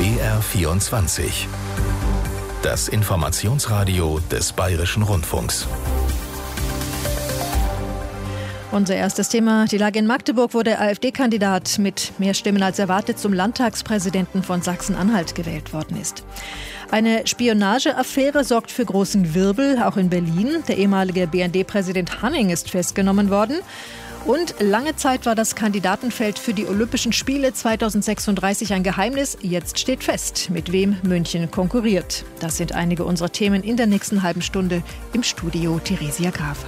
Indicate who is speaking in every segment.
Speaker 1: BR24. Das Informationsradio des Bayerischen Rundfunks.
Speaker 2: Unser erstes Thema: Die Lage in Magdeburg, wo der AfD-Kandidat mit mehr Stimmen als erwartet zum Landtagspräsidenten von Sachsen-Anhalt gewählt worden ist. Eine Spionageaffäre sorgt für großen Wirbel, auch in Berlin. Der ehemalige BND-Präsident Hanning ist festgenommen worden. Und lange Zeit war das Kandidatenfeld für die Olympischen Spiele 2036 ein Geheimnis. Jetzt steht fest, mit wem München konkurriert. Das sind einige unserer Themen in der nächsten halben Stunde. Im Studio Theresia Graf.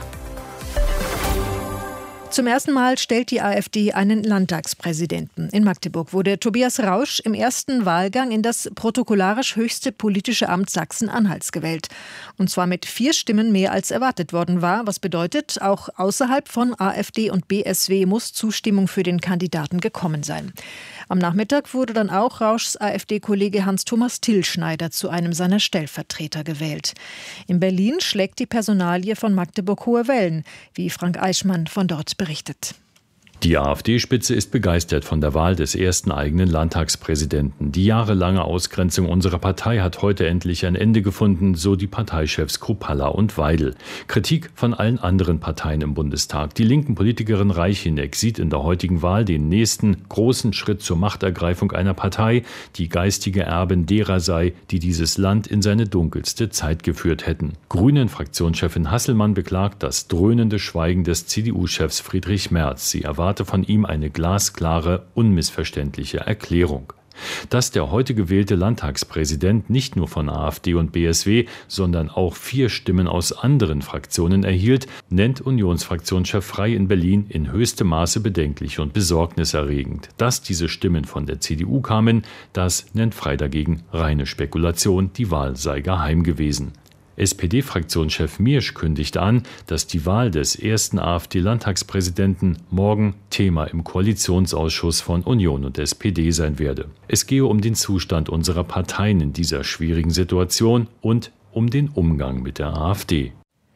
Speaker 2: Zum ersten Mal stellt die AfD einen Landtagspräsidenten. In Magdeburg wurde Tobias Rausch im ersten Wahlgang in das protokollarisch höchste politische Amt Sachsen-Anhalts gewählt. Und zwar mit 4 Stimmen mehr als erwartet worden war. Was bedeutet, auch außerhalb von AfD und BSW muss Zustimmung für den Kandidaten gekommen sein. Am Nachmittag wurde dann auch Rauschs AfD-Kollege Hans-Thomas Tillschneider zu einem seiner Stellvertreter gewählt. In Berlin schlägt die Personalie von Magdeburg hohe Wellen, wie Frank Eichmann von dort berichtet.
Speaker 3: Die AfD-Spitze ist begeistert von der Wahl des ersten eigenen Landtagspräsidenten. Die jahrelange Ausgrenzung unserer Partei hat heute endlich ein Ende gefunden, so die Parteichefs Kruppalla und Weidel. Kritik von allen anderen Parteien im Bundestag. Die linken Politikerin Reicheneck sieht in der heutigen Wahl den nächsten großen Schritt zur Machtergreifung einer Partei, die geistige Erbin derer sei, die dieses Land in seine dunkelste Zeit geführt hätten. Grünen-Fraktionschefin Hasselmann beklagt das dröhnende Schweigen des CDU-Chefs Friedrich Merz. Sie erwartet von ihm eine glasklare, unmissverständliche Erklärung. Dass der heute gewählte Landtagspräsident nicht nur von AfD und BSW, sondern auch 4 Stimmen aus anderen Fraktionen erhielt, nennt Unionsfraktionschef Frey in Berlin in höchstem Maße bedenklich und besorgniserregend. Dass diese Stimmen von der CDU kamen, das nennt Frey dagegen reine Spekulation, die Wahl sei geheim gewesen. SPD-Fraktionschef Miersch kündigt an, dass die Wahl des ersten AfD-Landtagspräsidenten morgen Thema im Koalitionsausschuss von Union und SPD sein werde. Es gehe um den Zustand unserer Parteien in dieser schwierigen Situation und um den Umgang mit der AfD.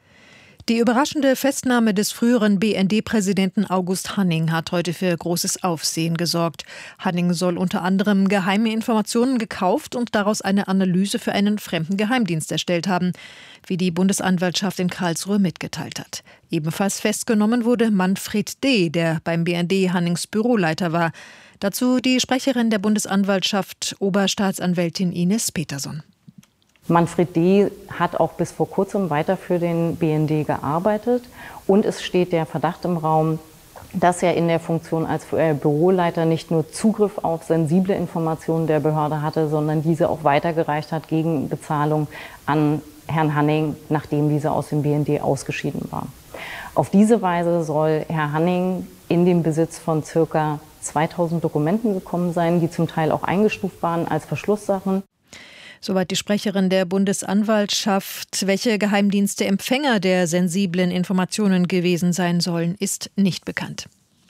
Speaker 2: Die überraschende Festnahme des früheren BND-Präsidenten August Hanning hat heute für großes Aufsehen gesorgt. Hanning soll unter anderem geheime Informationen gekauft und daraus eine Analyse für einen fremden Geheimdienst erstellt haben, wie die Bundesanwaltschaft in Karlsruhe mitgeteilt hat. Ebenfalls festgenommen wurde Manfred D., der beim BND Hannings Büroleiter war. Dazu die Sprecherin der Bundesanwaltschaft, Oberstaatsanwältin Ines Peterson.
Speaker 4: Manfred D. hat auch bis vor kurzem weiter für den BND gearbeitet und es steht der Verdacht im Raum, dass er in der Funktion als Büroleiter nicht nur Zugriff auf sensible Informationen der Behörde hatte, sondern diese auch weitergereicht hat gegen Bezahlung an Herrn Hanning, nachdem dieser aus dem BND ausgeschieden war. Auf diese Weise soll Herr Hanning in den Besitz von ca. 2000 Dokumenten gekommen sein, die zum Teil auch eingestuft waren als Verschlusssachen.
Speaker 2: Soweit die Sprecherin der Bundesanwaltschaft. Welche Geheimdienste Empfänger der sensiblen Informationen gewesen sein sollen, ist nicht bekannt.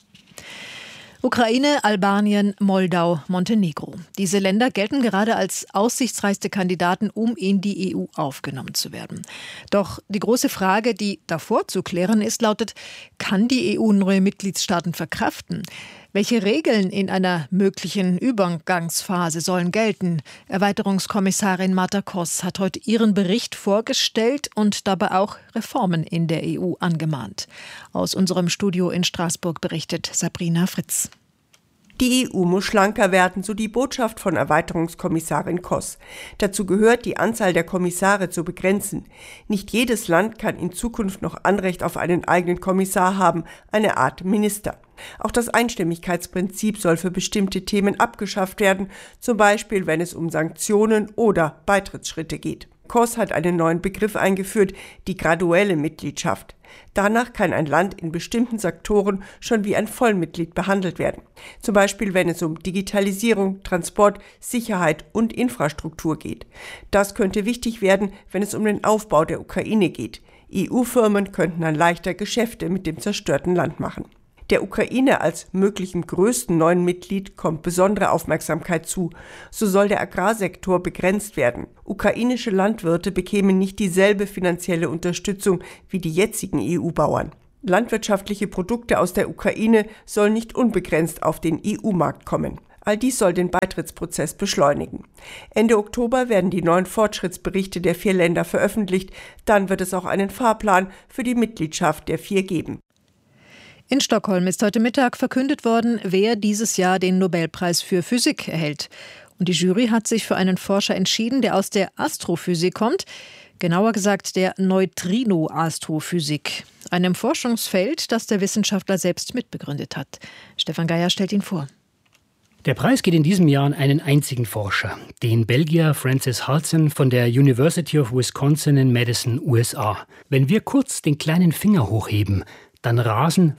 Speaker 2: Ukraine, Albanien, Moldau, Montenegro. Diese Länder gelten gerade als aussichtsreichste Kandidaten, um in die EU aufgenommen zu werden. Doch die große Frage, die davor zu klären ist, lautet: Kann die EU neue Mitgliedstaaten verkraften? Welche Regeln in einer möglichen Übergangsphase sollen gelten? Erweiterungskommissarin Marta Koss hat heute ihren Bericht vorgestellt und dabei auch Reformen in der EU angemahnt. Aus unserem Studio in Straßburg berichtet Sabrina Fritz.
Speaker 5: Die EU muss schlanker werden, so die Botschaft von Erweiterungskommissarin Koss. Dazu gehört, die Anzahl der Kommissare zu begrenzen. Nicht jedes Land kann in Zukunft noch Anrecht auf einen eigenen Kommissar haben, eine Art Minister. Auch das Einstimmigkeitsprinzip soll für bestimmte Themen abgeschafft werden, zum Beispiel wenn es um Sanktionen oder Beitrittsschritte geht. Koss hat einen neuen Begriff eingeführt, die graduelle Mitgliedschaft. Danach kann ein Land in bestimmten Sektoren schon wie ein Vollmitglied behandelt werden. Zum Beispiel, wenn es um Digitalisierung, Transport, Sicherheit und Infrastruktur geht. Das könnte wichtig werden, wenn es um den Aufbau der Ukraine geht. EU-Firmen könnten dann leichter Geschäfte mit dem zerstörten Land machen. Der Ukraine als möglichem größten neuen Mitglied kommt besondere Aufmerksamkeit zu. So soll der Agrarsektor begrenzt werden. Ukrainische Landwirte bekämen nicht dieselbe finanzielle Unterstützung wie die jetzigen EU-Bauern. Landwirtschaftliche Produkte aus der Ukraine sollen nicht unbegrenzt auf den EU-Markt kommen. All dies soll den Beitrittsprozess beschleunigen. Ende Oktober werden die neuen Fortschrittsberichte der 4 Länder veröffentlicht. Dann wird es auch einen Fahrplan für die Mitgliedschaft der 4 geben.
Speaker 2: In Stockholm ist heute Mittag verkündet worden, wer dieses Jahr den Nobelpreis für Physik erhält. Und die Jury hat sich für einen Forscher entschieden, der aus der Astrophysik kommt. Genauer gesagt der Neutrino-Astrophysik. Einem Forschungsfeld, das der Wissenschaftler selbst mitbegründet hat. Stefan Geier stellt ihn vor.
Speaker 6: Der Preis geht in diesem Jahr an einen einzigen Forscher, den Belgier Francis Halsen von der University of Wisconsin in Madison, USA. Wenn wir kurz den kleinen Finger hochheben, dann rasen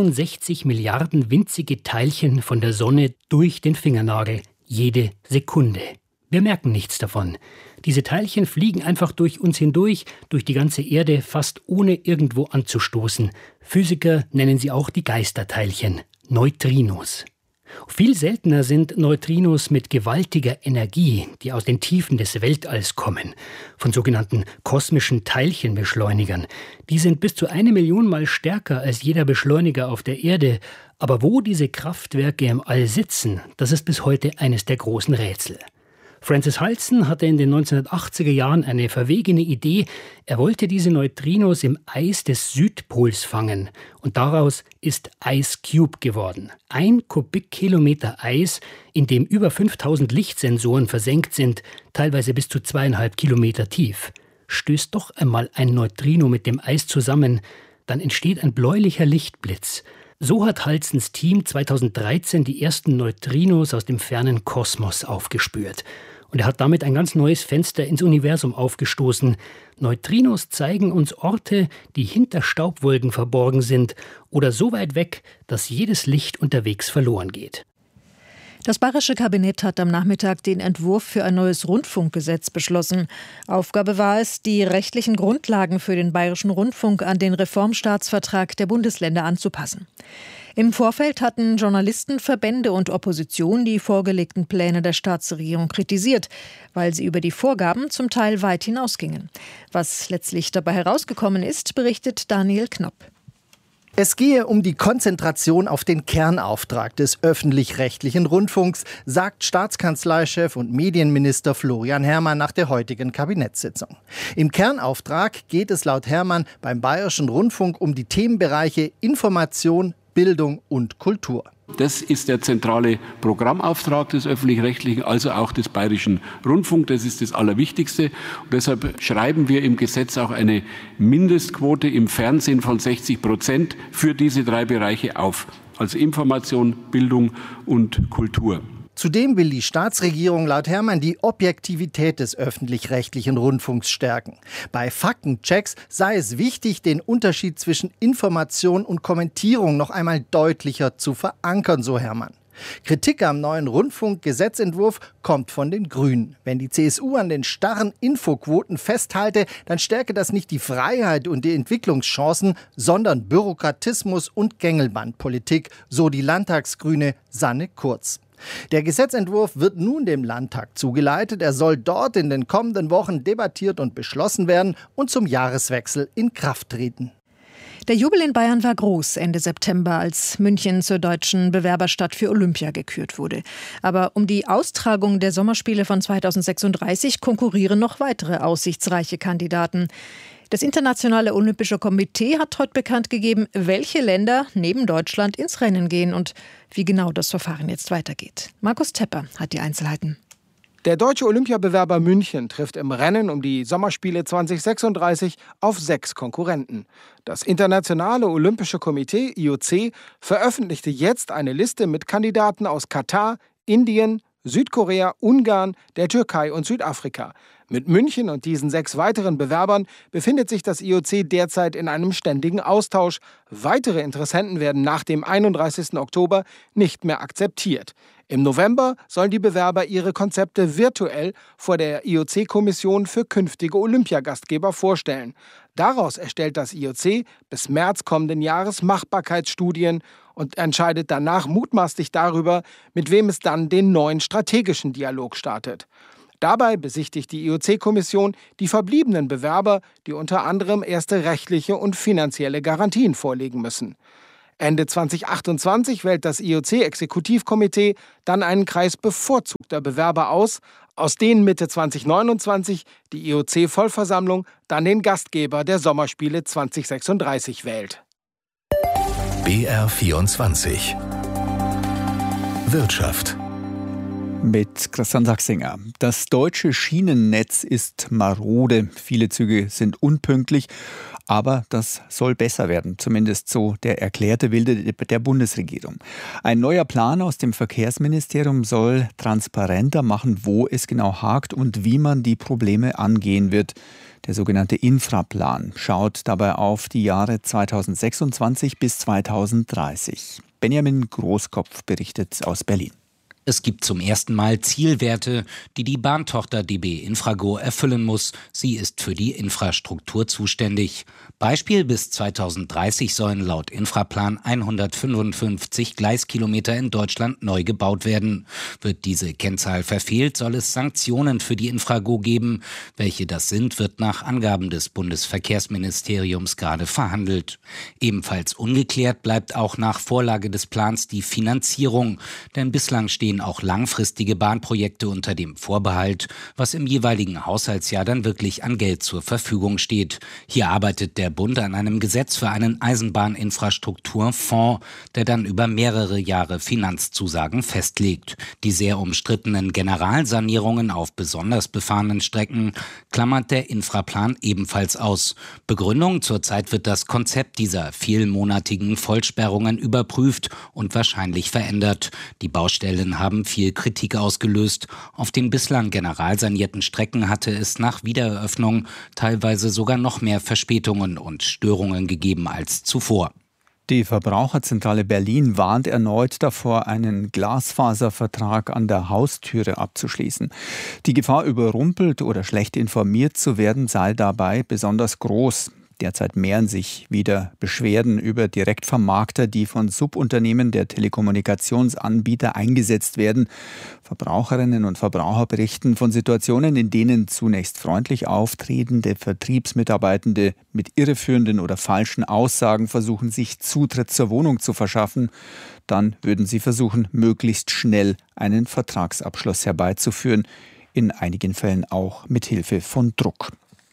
Speaker 6: 65 Milliarden winzige Teilchen von der Sonne durch den Fingernagel, jede Sekunde. Wir merken nichts davon. Diese Teilchen fliegen einfach durch uns hindurch, durch die ganze Erde, fast ohne irgendwo anzustoßen. Physiker nennen sie auch die Geisterteilchen, Neutrinos. Viel seltener sind Neutrinos mit gewaltiger Energie, die aus den Tiefen des Weltalls kommen, von sogenannten kosmischen Teilchenbeschleunigern. Die sind bis zu 1 Million Mal stärker als jeder Beschleuniger auf der Erde. Aber wo diese Kraftwerke im All sitzen, das ist bis heute eines der großen Rätsel. Francis Halsen hatte in den 1980er Jahren eine verwegene Idee. Er wollte diese Neutrinos im Eis des Südpols fangen. Und daraus ist Ice Cube geworden. 1 Kubikkilometer Eis, in dem über 5000 Lichtsensoren versenkt sind, teilweise bis zu 2,5 Kilometer tief. Stößt doch einmal ein Neutrino mit dem Eis zusammen, dann entsteht ein bläulicher Lichtblitz. So hat Halsens Team 2013 die ersten Neutrinos aus dem fernen Kosmos aufgespürt. Und er hat damit ein ganz neues Fenster ins Universum aufgestoßen. Neutrinos zeigen uns Orte, die hinter Staubwolken verborgen sind oder so weit weg, dass jedes Licht unterwegs verloren geht.
Speaker 2: Das bayerische Kabinett hat am Nachmittag den Entwurf für ein neues Rundfunkgesetz beschlossen. Aufgabe war es, die rechtlichen Grundlagen für den Bayerischen Rundfunk an den Reformstaatsvertrag der Bundesländer anzupassen. Im Vorfeld hatten Journalisten, Verbände und Opposition die vorgelegten Pläne der Staatsregierung kritisiert, weil sie über die Vorgaben zum Teil weit hinausgingen. Was letztlich dabei herausgekommen ist, berichtet Daniel Knopp.
Speaker 7: Es gehe um die Konzentration auf den Kernauftrag des öffentlich-rechtlichen Rundfunks, sagt Staatskanzleichef und Medienminister Florian Herrmann nach der heutigen Kabinettssitzung. Im Kernauftrag geht es laut Herrmann beim Bayerischen Rundfunk um die Themenbereiche Information, Bildung und Kultur.
Speaker 8: Das ist der zentrale Programmauftrag des Öffentlich-Rechtlichen, also auch des Bayerischen Rundfunks. Das ist das Allerwichtigste. Und deshalb schreiben wir im Gesetz auch eine Mindestquote im Fernsehen von 60% für diese 3 Bereiche auf. Also Information, Bildung und Kultur.
Speaker 7: Zudem will die Staatsregierung laut Herrmann die Objektivität des öffentlich-rechtlichen Rundfunks stärken. Bei Faktenchecks sei es wichtig, den Unterschied zwischen Information und Kommentierung noch einmal deutlicher zu verankern, so Herrmann. Kritik am neuen Rundfunkgesetzentwurf kommt von den Grünen. Wenn die CSU an den starren Infoquoten festhalte, dann stärke das nicht die Freiheit und die Entwicklungschancen, sondern Bürokratismus und Gängelbandpolitik, so die Landtagsgrüne Sanne Kurz. Der Gesetzentwurf wird nun dem Landtag zugeleitet. Er soll dort in den kommenden Wochen debattiert und beschlossen werden und zum Jahreswechsel in Kraft treten.
Speaker 2: Der Jubel in Bayern war groß Ende September, als München zur deutschen Bewerberstadt für Olympia gekürt wurde. Aber um die Austragung der Sommerspiele von 2036 konkurrieren noch weitere aussichtsreiche Kandidaten. Das Internationale Olympische Komitee hat heute bekannt gegeben, welche Länder neben Deutschland ins Rennen gehen und wie genau das Verfahren jetzt weitergeht. Markus Tepper hat die Einzelheiten.
Speaker 9: Der deutsche Olympiabewerber München trifft im Rennen um die Sommerspiele 2036 auf 6 Konkurrenten. Das Internationale Olympische Komitee, IOC, veröffentlichte jetzt eine Liste mit Kandidaten aus Katar, Indien, Südkorea, Ungarn, der Türkei und Südafrika. Mit München und diesen 6 weiteren Bewerbern befindet sich das IOC derzeit in einem ständigen Austausch. Weitere Interessenten werden nach dem 31. Oktober nicht mehr akzeptiert. Im November sollen die Bewerber ihre Konzepte virtuell vor der IOC-Kommission für künftige Olympiagastgeber vorstellen. Daraus erstellt das IOC bis März kommenden Jahres Machbarkeitsstudien und entscheidet danach mutmaßlich darüber, mit wem es dann den neuen strategischen Dialog startet. Dabei besichtigt die IOC-Kommission die verbliebenen Bewerber, die unter anderem erste rechtliche und finanzielle Garantien vorlegen müssen. Ende 2028 wählt das IOC-Exekutivkomitee dann einen Kreis bevorzugter Bewerber aus denen Mitte 2029 die IOC-Vollversammlung dann den Gastgeber der Sommerspiele 2036 wählt.
Speaker 1: BR24 Wirtschaft.
Speaker 10: Mit Christian Sachsinger. Das deutsche Schienennetz ist marode. Viele Züge sind unpünktlich. Aber das soll besser werden, zumindest so der erklärte Wille der Bundesregierung. Ein neuer Plan aus dem Verkehrsministerium soll transparenter machen, wo es genau hakt und wie man die Probleme angehen wird. Der sogenannte Infraplan schaut dabei auf die Jahre 2026 bis 2030. Benjamin Großkopf berichtet aus Berlin.
Speaker 11: Es gibt zum ersten Mal Zielwerte, die die Bahntochter DB Infrago erfüllen muss. Sie ist für die Infrastruktur zuständig. Beispiel: bis 2030 sollen laut Infraplan 155 Gleiskilometer in Deutschland neu gebaut werden. Wird diese Kennzahl verfehlt, soll es Sanktionen für die Infrago geben. Welche das sind, wird nach Angaben des Bundesverkehrsministeriums gerade verhandelt. Ebenfalls ungeklärt bleibt auch nach Vorlage des Plans die Finanzierung. Denn bislang stehen auch langfristige Bahnprojekte unter dem Vorbehalt, was im jeweiligen Haushaltsjahr dann wirklich an Geld zur Verfügung steht. Hier arbeitet der Bund an einem Gesetz für einen Eisenbahninfrastrukturfonds, der dann über mehrere Jahre Finanzzusagen festlegt. Die sehr umstrittenen Generalsanierungen auf besonders befahrenen Strecken klammert der Infraplan ebenfalls aus. Begründung: zurzeit wird das Konzept dieser vielmonatigen Vollsperrungen überprüft und wahrscheinlich verändert. Die Baustellen haben viel Kritik ausgelöst. Auf den bislang generalsanierten Strecken hatte es nach Wiedereröffnung teilweise sogar noch mehr Verspätungen und Störungen gegeben als zuvor.
Speaker 10: Die Verbraucherzentrale Berlin warnt erneut davor, einen Glasfaservertrag an der Haustüre abzuschließen. Die Gefahr, überrumpelt oder schlecht informiert zu werden, sei dabei besonders groß. Derzeit mehren sich wieder Beschwerden über Direktvermarkter, die von Subunternehmen der Telekommunikationsanbieter eingesetzt werden. Verbraucherinnen und Verbraucher berichten von Situationen, in denen zunächst freundlich auftretende Vertriebsmitarbeitende mit irreführenden oder falschen Aussagen versuchen, sich Zutritt zur Wohnung zu verschaffen. Dann würden sie versuchen, möglichst schnell einen Vertragsabschluss herbeizuführen, in einigen Fällen auch mit Hilfe von Druck.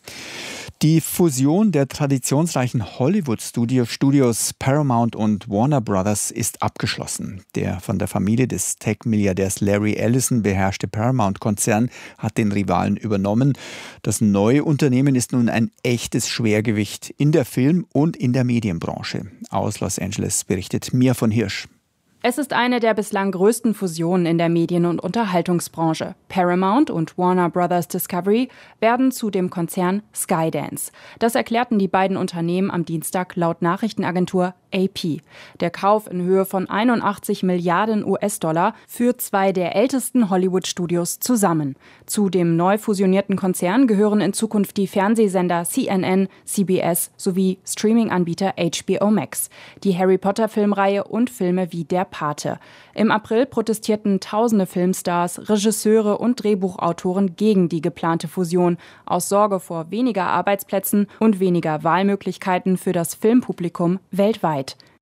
Speaker 10: Die Fusion der traditionsreichen Hollywood-Studios Paramount und Warner Brothers ist abgeschlossen. Der von der Familie des Tech-Milliardärs Larry Ellison beherrschte Paramount-Konzern hat den Rivalen übernommen. Das neue Unternehmen ist nun ein echtes Schwergewicht in der Film- und in der Medienbranche. Aus Los Angeles berichtet Mia von Hirsch.
Speaker 12: Es ist eine der bislang größten Fusionen in der Medien- und Unterhaltungsbranche. Paramount und Warner Brothers Discovery werden zu dem Konzern Skydance. Das erklärten die beiden Unternehmen am Dienstag laut Nachrichtenagentur AP. Der Kauf in Höhe von 81 Milliarden US-Dollar führt zwei der ältesten Hollywood-Studios zusammen. Zu dem neu fusionierten Konzern gehören in Zukunft die Fernsehsender CNN, CBS sowie Streaming-Anbieter HBO Max, die Harry-Potter-Filmreihe und Filme wie Der Pate. Im April protestierten tausende Filmstars, Regisseure und Drehbuchautoren gegen die geplante Fusion aus Sorge vor weniger Arbeitsplätzen und weniger Wahlmöglichkeiten für das Filmpublikum weltweit.